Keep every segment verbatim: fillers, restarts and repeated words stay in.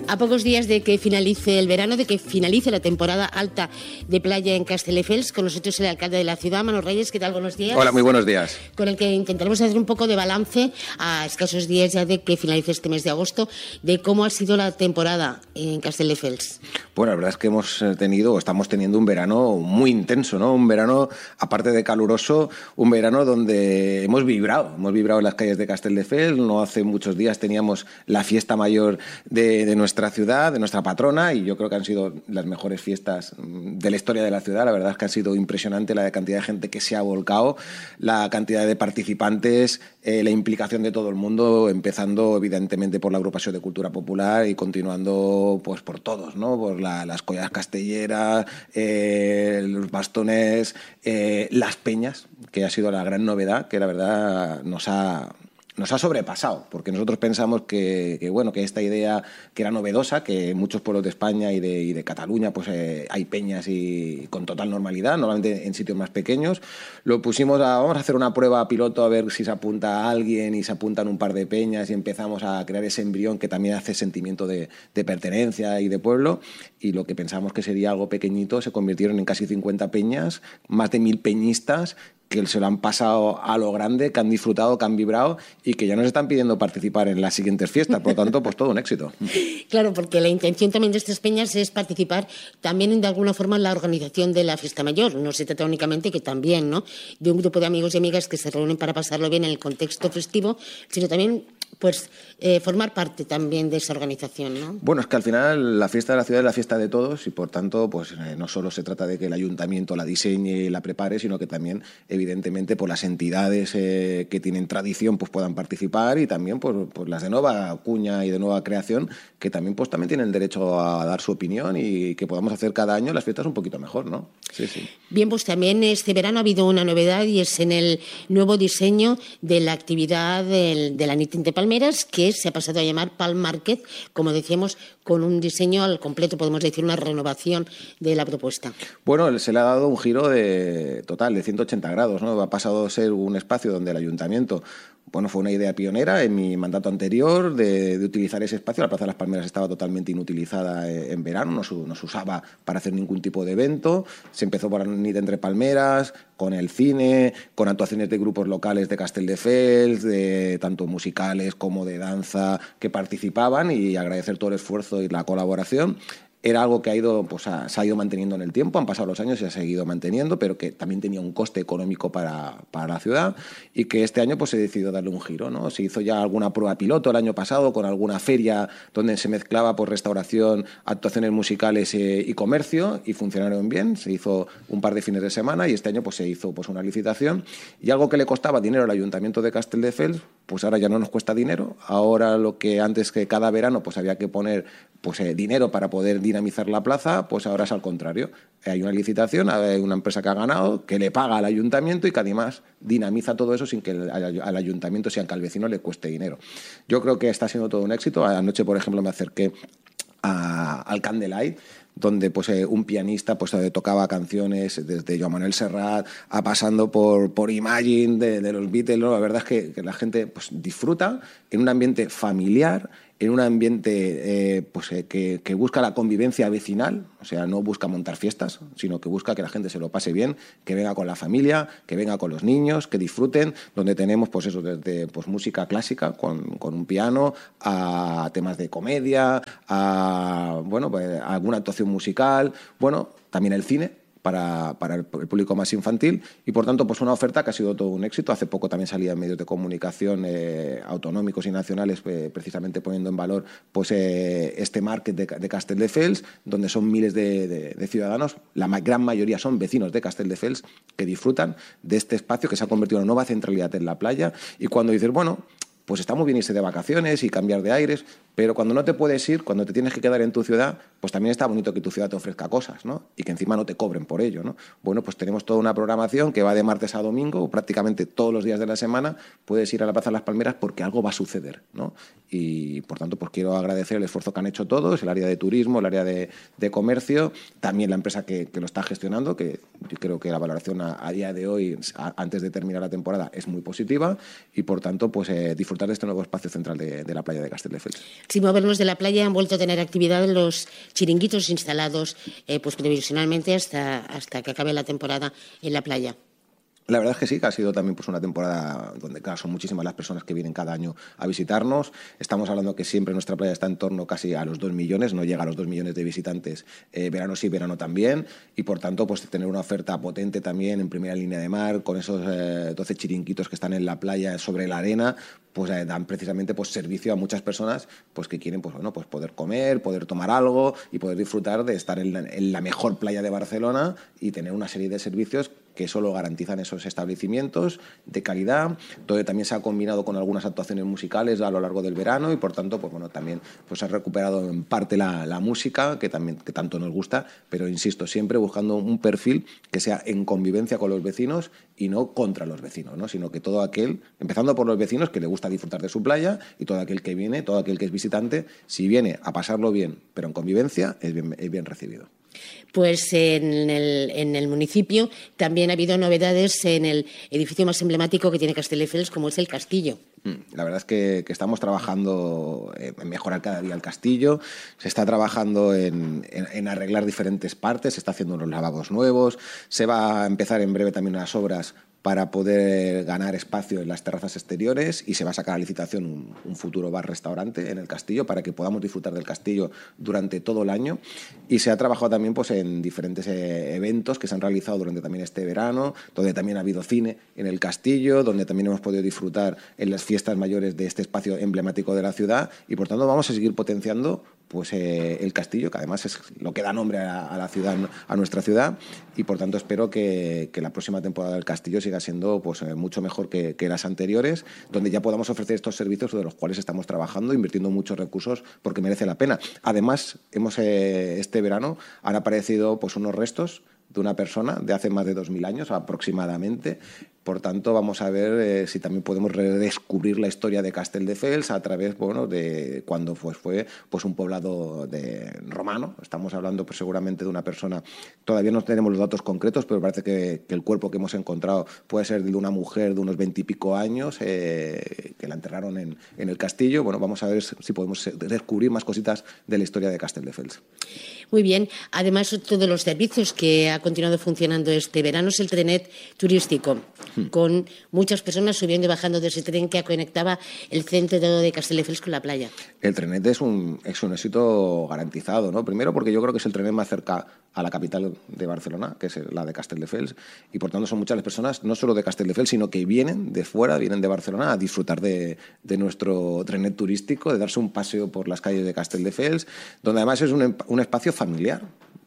A pocos días de que finalice el verano, de que finalice la temporada alta de playa en Castelldefels, con nosotros el alcalde de la ciudad, Manuel Reyes. ¿Qué tal? Buenos días. Hola, muy buenos días. Con el que intentaremos hacer un poco de balance a escasos días ya de que finalice este mes de agosto, de cómo ha sido la temporada en Castelldefels. Bueno, la verdad es que hemos tenido, o estamos teniendo un verano muy intenso, ¿no? Un verano, aparte de caluroso, un verano donde hemos vibrado, hemos vibrado en las calles de Castelldefels. No hace muchos días teníamos la fiesta mayor de, de nuestra ciudad, de nuestra patrona, y yo creo que han sido las mejores fiestas de la historia de la ciudad. La verdad es que ha sido impresionante la cantidad de gente que se ha volcado, la cantidad de participantes, eh, la implicación de todo el mundo, empezando evidentemente por la agrupación de cultura popular y continuando pues por todos, ¿no? Por la, las collas castelleras, eh, los bastones, eh, las peñas, que ha sido la gran novedad, que la verdad nos ha... nos ha sobrepasado, porque nosotros pensamos que, que, bueno, que esta idea que era novedosa, que en muchos pueblos de España y de, y de Cataluña pues eh, hay peñas y con total normalidad, normalmente en sitios más pequeños, lo pusimos a, vamos a hacer una prueba piloto a ver si se apunta a alguien y se apuntan un par de peñas y empezamos a crear ese embrión que también hace sentimiento de, de pertenencia y de pueblo, y lo que pensamos que sería algo pequeñito se convirtieron en casi cincuenta peñas, más de mil peñistas, que se lo han pasado a lo grande, que han disfrutado, que han vibrado y que ya nos están pidiendo participar en las siguientes fiestas. Por lo tanto, pues todo un éxito. Claro, porque la intención también de estas peñas es participar también de alguna forma en la organización de la fiesta mayor. No se trata únicamente, que también, ¿no?, de un grupo de amigos y amigas que se reúnen para pasarlo bien en el contexto festivo, sino también pues eh, formar parte también de esa organización, ¿no? Bueno, es que al final la fiesta de la ciudad es la fiesta de todos y por tanto pues eh, no solo se trata de que el ayuntamiento la diseñe y la prepare, sino que también evidentemente pues las entidades eh, que tienen tradición pues puedan participar, y también pues, pues las de nueva cuña y de nueva creación, que también pues también tienen derecho a dar su opinión y que podamos hacer cada año las fiestas un poquito mejor, ¿no? Sí, sí. Bien, pues también este verano ha habido una novedad, y es en el nuevo diseño de la actividad del, de la Nit de Palmeras, que se ha pasado a llamar Palm Market, como decíamos, con un diseño al completo, podemos decir una renovación de la propuesta. Bueno, se le ha dado un giro de total de ciento ochenta grados, ¿no? Ha pasado a ser un espacio donde el ayuntamiento, bueno, fue una idea pionera en mi mandato anterior de, de utilizar ese espacio. La Plaza de las Palmeras estaba totalmente inutilizada en verano, no se, no se usaba para hacer ningún tipo de evento. Se empezó por la Nit entre Palmeras, con el cine, con actuaciones de grupos locales de Castelldefels, de tanto musicales como de danza, que participaban, y agradecer todo el esfuerzo y la colaboración. Era algo que ha ido, pues, ha, se ha ido manteniendo en el tiempo, han pasado los años y se ha seguido manteniendo, pero que también tenía un coste económico para, para la ciudad, y que este año pues, se decidió darle un giro, ¿no? Se hizo ya alguna prueba piloto el año pasado con alguna feria donde se mezclaba por restauración, actuaciones musicales eh, y comercio, y funcionaron bien. Se hizo un par de fines de semana y este año pues, se hizo pues, una licitación, y algo que le costaba dinero al Ayuntamiento de Castelldefels, pues ahora ya no nos cuesta dinero. Ahora lo que antes, que cada verano pues había que poner pues eh, dinero para poder dinamizar la plaza, pues ahora es al contrario. Hay una licitación, hay una empresa que ha ganado, que le paga al ayuntamiento y que además dinamiza todo eso sin que el, al, al ayuntamiento, si que al vecino le cueste dinero. Yo creo que está siendo todo un éxito. Anoche, por ejemplo, me acerqué a, al Candlelight, donde pues eh, un pianista pues eh, tocaba canciones desde Joan Manuel Serrat a pasando por, por Imagine de, de los Beatles, ¿no? La verdad es que, que la gente pues disfruta en un ambiente familiar, en un ambiente eh, pues, eh, que, que busca la convivencia vecinal, o sea, no busca montar fiestas, sino que busca que la gente se lo pase bien, que venga con la familia, que venga con los niños, que disfruten, donde tenemos pues eso, desde pues, música clásica con, con un piano, a temas de comedia, a bueno, pues, a alguna actuación musical, bueno, también el cine para, para el público más infantil, y por tanto pues una oferta que ha sido todo un éxito. Hace poco también salía en medios de comunicación eh, autonómicos y nacionales eh, precisamente poniendo en valor pues eh, este market de, de Castelldefels, donde son miles de, de, de ciudadanos, la ma gran mayoría son vecinos de Castelldefels, que disfrutan de este espacio que se ha convertido en una nueva centralidad en la playa. Y cuando dices, bueno, pues está muy bien irse de vacaciones y cambiar de aires, pero cuando no te puedes ir, cuando te tienes que quedar en tu ciudad, pues también está bonito que tu ciudad te ofrezca cosas, ¿no? Y que encima no te cobren por ello, ¿no? Bueno, pues tenemos toda una programación que va de martes a domingo, prácticamente todos los días de la semana puedes ir a la Plaza de las Palmeras porque algo va a suceder, ¿no? Y por tanto, pues quiero agradecer el esfuerzo que han hecho todos, el área de turismo, el área de, de comercio, también la empresa que, que lo está gestionando, que yo creo que la valoración a, a día de hoy, a, antes de terminar la temporada, es muy positiva, y por tanto, pues eh, disfrutar de este nuevo espacio central de, de la playa de Castelldefels. Sin movernos de la playa, han vuelto a tener actividad los chiringuitos instalados eh, pues previsionalmente hasta, hasta que acabe la temporada en la playa. La verdad es que sí, que ha sido también pues una temporada donde, claro, son muchísimas las personas que vienen cada año a visitarnos. Estamos hablando que siempre nuestra playa está en torno casi a los dos millones, no llega a los dos millones de visitantes, eh, verano sí, verano también, y por tanto pues tener una oferta potente también en primera línea de mar, con esos eh, doce chiringuitos que están en la playa sobre la arena, pues eh, dan precisamente pues servicio a muchas personas pues que quieren pues bueno pues poder comer, poder tomar algo y poder disfrutar de estar en la, en la mejor playa de Barcelona y tener una serie de servicios que solo garantizan esos establecimientos de calidad, donde también se ha combinado con algunas actuaciones musicales a lo largo del verano y por tanto pues bueno también pues ha recuperado en parte la, la música que también que tanto nos gusta, pero insisto, siempre buscando un perfil que sea en convivencia con los vecinos y no contra los vecinos, ¿no? Sino que todo aquel, empezando por los vecinos que le gusta disfrutar de su playa y todo aquel que viene, todo aquel que es visitante, si viene a pasarlo bien, pero en convivencia, es bien, es bien recibido. Pues en el, en el municipio también ha habido novedades en el edificio más emblemático que tiene Castelldefels, como es el Castillo. La verdad es que, que estamos trabajando en mejorar cada día el castillo, se está trabajando en, en, en arreglar diferentes partes, se está haciendo unos lavabos nuevos, se va a empezar en breve también unas obras para poder ganar espacio en las terrazas exteriores y se va a sacar a licitación un, un futuro bar-restaurante en el castillo para que podamos disfrutar del castillo durante todo el año. Y se ha trabajado también pues, en diferentes eh, eventos que se han realizado durante también este verano, donde también ha habido cine en el castillo, donde también hemos podido disfrutar en las fiestas mayores de este espacio emblemático de la ciudad y por tanto vamos a seguir potenciando pues eh, el castillo, que además es lo que da nombre a, a la ciudad, a nuestra ciudad, y por tanto espero que, que la próxima temporada del castillo siga siendo pues, eh, mucho mejor que, que las anteriores, donde ya podamos ofrecer estos servicios de los cuales estamos trabajando, invirtiendo muchos recursos, porque merece la pena. Además, hemos eh, este verano han aparecido pues, unos restos de una persona de hace más de dos mil años aproximadamente. Por tanto, vamos a ver eh, si también podemos redescubrir la historia de Castelldefels a través bueno, de cuando pues, fue pues, un poblado de romano. Estamos hablando pues, seguramente de una persona, todavía no tenemos los datos concretos, pero parece que, que el cuerpo que hemos encontrado puede ser de una mujer de unos veintipico años eh, que la enterraron en, en el castillo. Bueno, vamos a ver si podemos descubrir más cositas de la historia de Castelldefels. Muy bien. Además, otro de los servicios que ha continuado funcionando este verano es el trenet turístico, hmm. con muchas personas subiendo y bajando de ese tren que conectaba el centro de Castelldefels con la playa. El trenet es un, es un éxito garantizado, ¿no? Primero porque yo creo que es el trenet más cerca a la capital de Barcelona, que es la de Castelldefels, y por tanto son muchas las personas, no solo de Castelldefels, sino que vienen de fuera, vienen de Barcelona a disfrutar de, de nuestro trenet turístico, de darse un paseo por las calles de Castelldefels, donde además es un, un espacio familiar.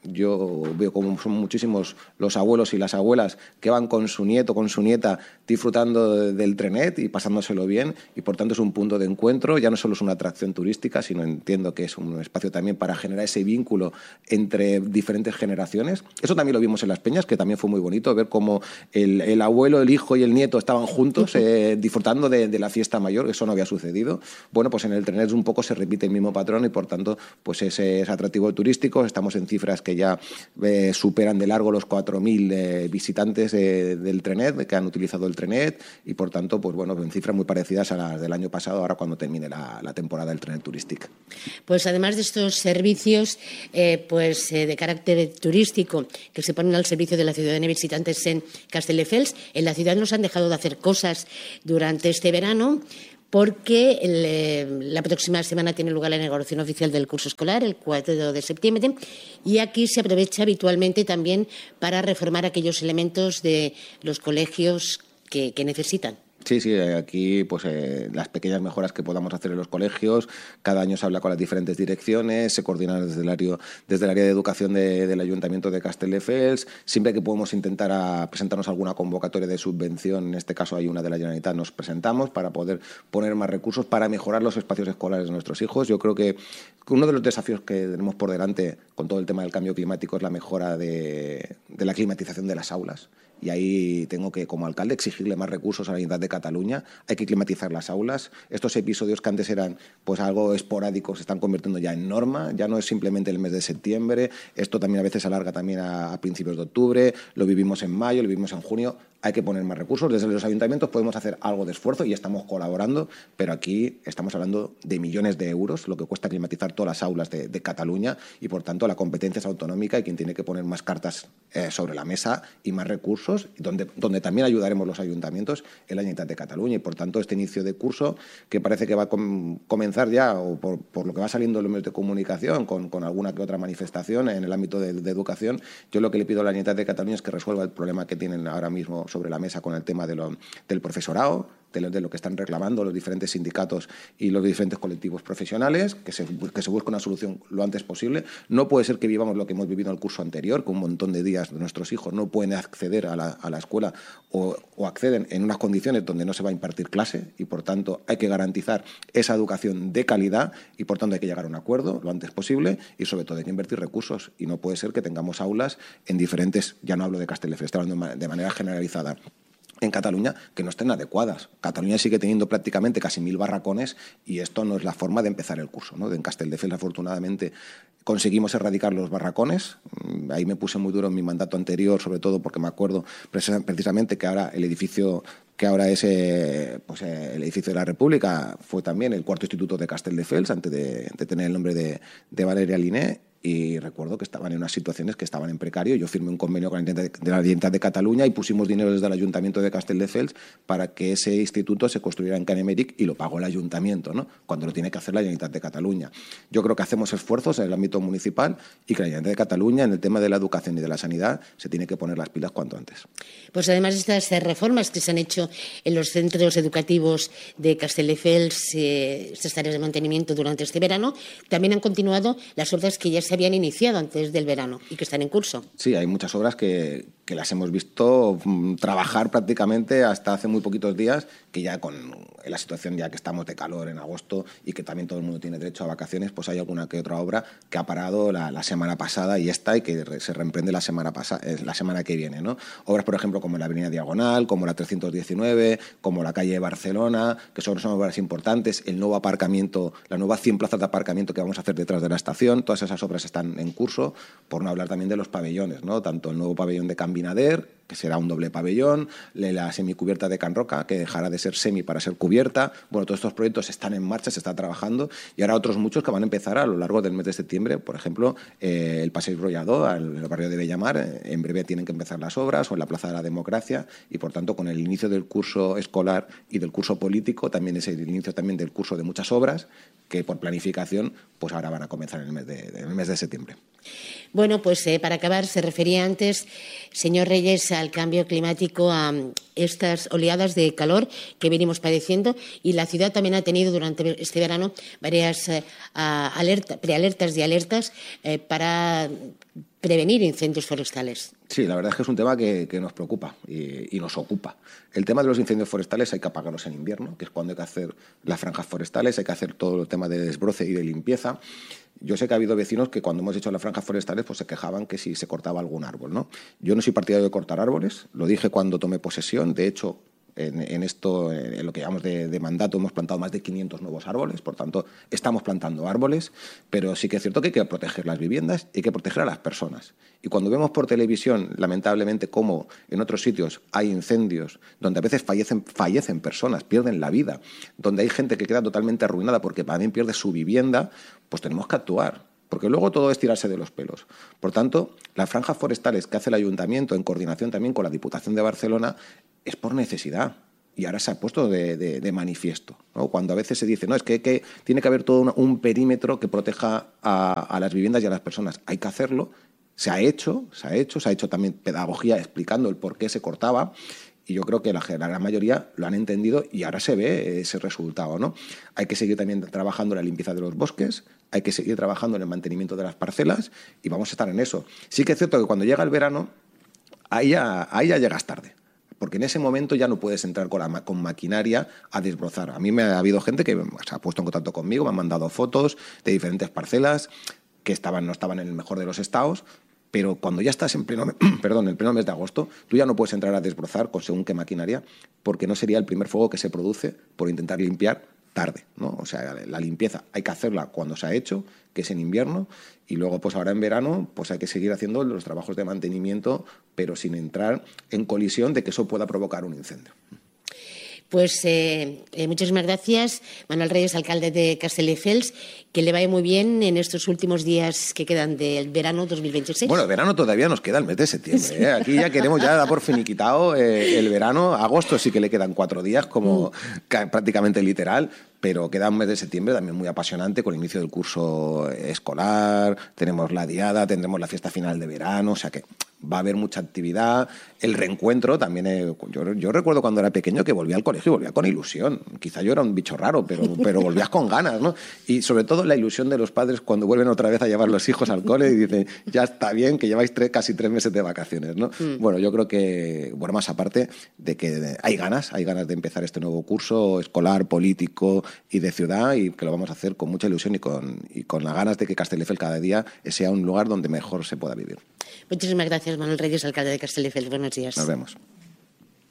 Yo veo como son muchísimos los abuelos y las abuelas que van con su nieto, con su nieta, disfrutando del trenet y pasándoselo bien, y por tanto es un punto de encuentro, ya no solo es una atracción turística, sino entiendo que es un espacio también para generar ese vínculo entre diferentes generaciones. Eso también lo vimos en Las Peñas, que también fue muy bonito, ver cómo el, el abuelo, el hijo y el nieto estaban juntos eh, disfrutando de, de la fiesta mayor, eso no había sucedido. Bueno, pues en el trenet un poco se repite el mismo patrón y por tanto pues ese es atractivo turístico, estamos en cifras que ya eh, superan de largo los cuatro mil eh, visitantes eh, del trenet, que han utilizado el trenet y por tanto, pues bueno, en cifras muy parecidas a las del año pasado, ahora cuando termine la, la temporada del trenet turístico. Pues además de estos servicios eh, pues eh, de carácter turístico que se ponen al servicio de la ciudadanía y visitantes en Castelldefels, en la ciudad nos han dejado de hacer cosas durante este verano, porque el, eh, la próxima semana tiene lugar la inauguración oficial del curso escolar, el cuatro de septiembre, y aquí se aprovecha habitualmente también para reformar aquellos elementos de los colegios que, que necesitan. Sí, sí, aquí pues eh, las pequeñas mejoras que podamos hacer en los colegios, cada año se habla con las diferentes direcciones, se coordina desde el área, desde el área de educación de, del Ayuntamiento de Castelldefels, siempre que podemos intentar a presentarnos alguna convocatoria de subvención, en este caso hay una de la Generalitat, nos presentamos para poder poner más recursos para mejorar los espacios escolares de nuestros hijos. Yo creo que uno de los desafíos que tenemos por delante con todo el tema del cambio climático es la mejora de, de la climatización de las aulas. Y ahí tengo que, como alcalde, exigirle más recursos a la Generalitat de Cataluña. Hay que climatizar las aulas. Estos episodios que antes eran pues algo esporádicos se están convirtiendo ya en norma. Ya no es simplemente el mes de septiembre. Esto también a veces se alarga también a, a principios de octubre. Lo vivimos en mayo, lo vivimos en junio. hay que poner más recursos. Desde los ayuntamientos podemos hacer algo de esfuerzo y estamos colaborando, pero aquí estamos hablando de millones de euros, lo que cuesta climatizar todas las aulas de, de Cataluña, y por tanto la competencia es autonómica y quien tiene que poner más cartas eh, sobre la mesa y más recursos, donde, donde también ayudaremos los ayuntamientos, es la Generalitat de Cataluña. Y por tanto este inicio de curso, que parece que va a com comenzar ya, o por, por lo que va saliendo en los medios de comunicación, con, con alguna que otra manifestación en el ámbito de, de educación, yo lo que le pido a la Generalitat de Cataluña es que resuelva el problema que tienen ahora mismo sobre la mesa con el tema de lo, del profesorado, de lo, de lo que están reclamando los diferentes sindicatos y los diferentes colectivos profesionales, que se, que se busque una solución lo antes posible. No puede ser que vivamos lo que hemos vivido en el curso anterior, que un montón de días de nuestros hijos no pueden acceder a la, a la escuela o, o acceden en unas condiciones donde no se va a impartir clase, y por tanto hay que garantizar esa educación de calidad, y por tanto hay que llegar a un acuerdo lo antes posible, y sobre todo hay que invertir recursos, y no puede ser que tengamos aulas en diferentes, ya no hablo de Castelldefels, estoy hablando de manera generalizada, en Cataluña, que no estén adecuadas. Cataluña sigue teniendo prácticamente casi mil barracones, y esto no es la forma de empezar el curso, ¿no? En Castelldefels, afortunadamente, conseguimos erradicar los barracones. Ahí me puse muy duro en mi mandato anterior, sobre todo porque me acuerdo precisamente que ahora el edificio que ahora es eh, pues, eh, el edificio de la República fue también el cuarto instituto de Castelldefels, antes de, de tener el nombre de, de Valeria Liné. Y recuerdo que estaban en unas situaciones que estaban en precario. Yo firmé un convenio con la Generalitat de Cataluña y pusimos dinero desde el Ayuntamiento de Castelldefels para que ese instituto se construyera en Can Emeric, y lo pagó el Ayuntamiento, ¿no? Cuando lo tiene que hacer la Generalitat de Cataluña. Yo creo que hacemos esfuerzos en el ámbito municipal, y que la Generalitat de Cataluña, en el tema de la educación y de la sanidad, se tiene que poner las pilas cuanto antes. Pues además estas reformas que se han hecho en los centros educativos de Castelldefels, eh, estas tareas de mantenimiento durante este verano, también han continuado las obras que ya se habían iniciado antes del verano y que están en curso. Sí, hay muchas obras que, que las hemos visto mm, trabajar prácticamente hasta hace muy poquitos días, que ya con la situación ya que estamos de calor en agosto y que también todo el mundo tiene derecho a vacaciones, pues hay alguna que otra obra que ha parado la, la semana pasada y esta, y que se reemprende la semana, pasada, la semana que viene, ¿no? Obras, por ejemplo, como la Avenida Diagonal, como la trescientos diecinueve, como la calle de Barcelona, que son, son obras importantes, el nuevo aparcamiento, la nueva cien plazas de aparcamiento que vamos a hacer detrás de la estación, todas esas obras están en curso, por no hablar también de los pabellones, ¿no? Tanto el nuevo pabellón de Can Binader, que será un doble pabellón, la semicubierta de Can Roca, que dejará de ser semi para ser cubierta. Bueno, todos estos proyectos están en marcha, se está trabajando, y ahora otros muchos que van a empezar a lo largo del mes de septiembre. Por ejemplo, eh, el Passeig Rollador, en el barrio de Bellamar, eh, en breve tienen que empezar las obras, o en la Plaza de la Democracia, y por tanto con el inicio del curso escolar y del curso político también es el inicio también del curso de muchas obras que por planificación pues ahora van a comenzar en el mes de, en el mes de septiembre. Bueno, pues eh, para acabar, se refería antes, señor Reyes, al cambio climático, a estas oleadas de calor que venimos padeciendo, y la ciudad también ha tenido durante este verano varias eh, alerta, prealertas y alertas eh, para prevenir incendios forestales. Sí, la verdad es que es un tema que, que nos preocupa y, y nos ocupa. El tema de los incendios forestales hay que apagarlos en invierno, que es cuando hay que hacer las franjas forestales, hay que hacer todo el tema de desbroce y de limpieza. Yo sé que ha habido vecinos que cuando hemos hecho las franjas forestales pues se quejaban que si se cortaba algún árbol, ¿no? Yo no soy partidario de cortar árboles, lo dije cuando tomé posesión. De hecho, en, en esto, en lo que llamamos de, de mandato, hemos plantado más de quinientos nuevos árboles, por tanto, estamos plantando árboles, pero sí que es cierto que hay que proteger las viviendas y hay que proteger a las personas. Y cuando vemos por televisión, lamentablemente, cómo en otros sitios hay incendios donde a veces fallecen, fallecen personas, pierden la vida, donde hay gente que queda totalmente arruinada porque también pierde su vivienda, pues tenemos que actuar, porque luego todo es tirarse de los pelos. Por tanto, las franjas forestales que hace el Ayuntamiento, en coordinación también con la Diputación de Barcelona, es por necesidad. Y ahora se ha puesto de, de, de manifiesto, ¿no? Cuando a veces se dice, no, es que, que tiene que haber todo una, un perímetro que proteja a, a las viviendas y a las personas. Hay que hacerlo. Se ha hecho, se ha hecho, se ha hecho también pedagogía explicando el por qué se cortaba, y yo creo que la, la gran mayoría lo han entendido y ahora se ve ese resultado, ¿no? Hay que seguir también trabajando en la limpieza de los bosques, hay que seguir trabajando en el mantenimiento de las parcelas, y vamos a estar en eso. Sí que es cierto que cuando llega el verano, ahí ya, ahí ya llegas tarde, porque en ese momento ya no puedes entrar con, la, con maquinaria a desbrozar. A mí me ha habido gente que se ha puesto en contacto conmigo, me han mandado fotos de diferentes parcelas que estaban, no estaban en el mejor de los estados, pero cuando ya estás en pleno, perdón, en pleno mes de agosto, tú ya no puedes entrar a desbrozar con según qué maquinaria, porque no sería el primer fuego que se produce por intentar limpiar tarde, ¿no? O sea, la limpieza hay que hacerla cuando se ha hecho, que es en invierno, y luego pues ahora en verano pues hay que seguir haciendo los trabajos de mantenimiento, pero sin entrar en colisión de que eso pueda provocar un incendio. Pues eh, eh, muchísimas gracias, Manuel Reyes, alcalde de Castelldefels, que le vaya muy bien en estos últimos días que quedan del verano dos mil veintiséis. Bueno, el verano todavía nos queda el mes de septiembre. Sí. ¿eh? Aquí ya queremos ya dar por finiquitado eh, el verano. Agosto sí que le quedan cuatro días, como mm. prácticamente literal, pero queda un mes de septiembre también muy apasionante con el inicio del curso escolar, tenemos la diada, tendremos la fiesta final de verano, o sea que va a haber mucha actividad. El reencuentro también, eh, yo, yo recuerdo cuando era pequeño que volvía al colegio y volvía con ilusión. Quizá yo era un bicho raro, pero, pero volvías con ganas, ¿no? Y sobre todo la ilusión de los padres cuando vuelven otra vez a llevar los hijos al cole y dicen, ya está bien, que lleváis tres, casi tres meses de vacaciones, ¿no? Mm. Bueno, yo creo que, bueno, más aparte de que hay ganas, hay ganas de empezar este nuevo curso escolar, político y de ciudad, y que lo vamos a hacer con mucha ilusión y con, y con las ganas de que Castelldefels cada día sea un lugar donde mejor se pueda vivir. Muchísimas gracias, Manuel Reyes, alcalde de Castelldefels. Buenos días. Nos vemos.